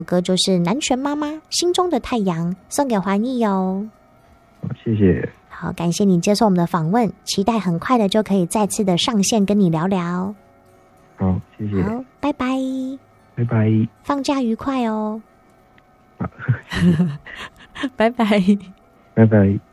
歌就是南拳妈妈心中的太阳，送给怀义哦。 好，谢谢。 好，感谢你接受我们的访问，期待很快的就可以再次的上线跟你聊聊。 好，谢谢。 好，拜拜。 拜拜。 放假愉快哦。 好， 拜拜。 拜拜。